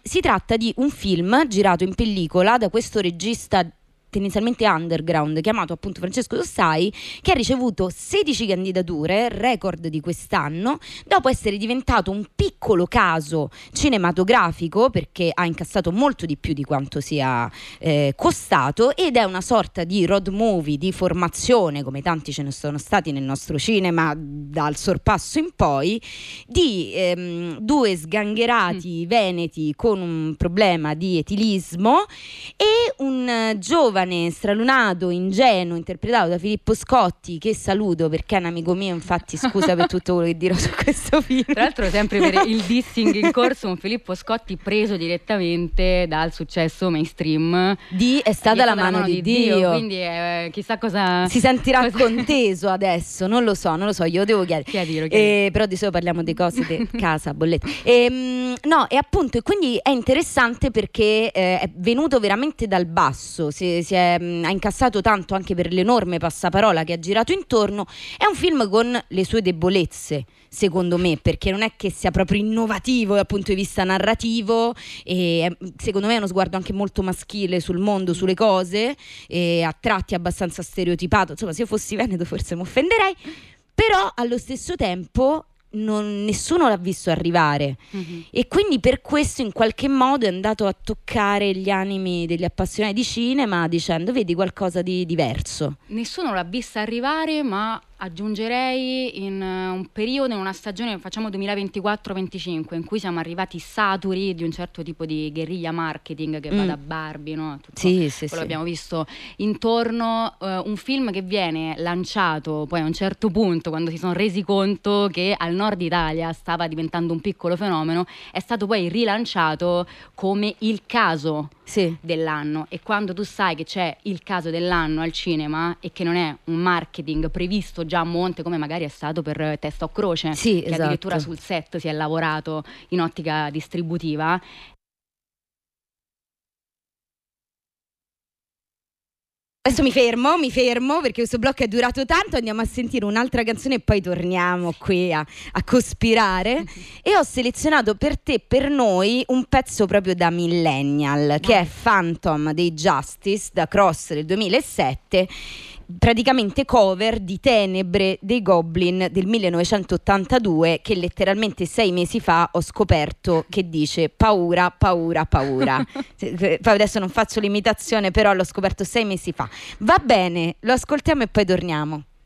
si tratta di un film girato in pellicola da questo regista tendenzialmente underground chiamato appunto Francesco Tossai, che ha ricevuto 16 candidature, record di quest'anno, dopo essere diventato un piccolo caso cinematografico perché ha incassato molto di più di quanto sia costato, ed è una sorta di road movie di formazione, come tanti ce ne sono stati nel nostro cinema dal Sorpasso in poi, di due sgangherati veneti con un problema di etilismo e un giovane stralunato, ingenuo, interpretato da Filippo Scotti, che saluto perché è un amico mio, infatti scusa per tutto quello che dirò su questo film. Tra l'altro sempre per il dissing in corso, un Filippo Scotti preso direttamente dal successo mainstream di È stata la mano di Dio. Quindi chissà cosa si sentirà conteso adesso, non lo so, io devo chiedere. Però di solito parliamo di cose di casa, bollette. No, e appunto, e quindi è interessante perché è venuto veramente dal basso, ha incassato tanto anche per l'enorme passaparola che ha girato intorno. È un film con le sue debolezze, secondo me, perché non è che sia proprio innovativo dal punto di vista narrativo, e secondo me è uno sguardo anche molto maschile sul mondo, sulle cose, e a tratti abbastanza stereotipato. Insomma, se io fossi veneto forse mi offenderei, però allo stesso tempo nessuno l'ha visto arrivare, e quindi per questo in qualche modo è andato a toccare gli animi degli appassionati di cinema, dicendo: vedi, qualcosa di diverso. Nessuno l'ha vista arrivare, ma aggiungerei in un periodo, in una stagione, facciamo 2024-25, in cui siamo arrivati saturi di un certo tipo di guerriglia marketing che va da Barbie, no? Tutto quello che abbiamo visto intorno, un film che viene lanciato poi a un certo punto, quando si sono resi conto che al nord Italia stava diventando un piccolo fenomeno, è stato poi rilanciato come il caso dell'anno. E quando tu sai che c'è il caso dell'anno al cinema e che non è un marketing previsto già a monte, come magari è stato per Testa o Croce, che addirittura sul set si è lavorato in ottica distributiva. Adesso mi fermo perché questo blocco è durato tanto. Andiamo a sentire un'altra canzone e poi torniamo qui a cospirare. E ho selezionato per te, per noi, un pezzo proprio da millennial, che è Phantom dei Justice, da Cross del 2007, praticamente cover di Tenebre dei Goblin del 1982, che letteralmente 6 mesi fa ho scoperto che dice paura, paura, paura. Poi adesso non faccio l'imitazione, però l'ho scoperto 6 mesi fa. Va bene, lo ascoltiamo e poi torniamo.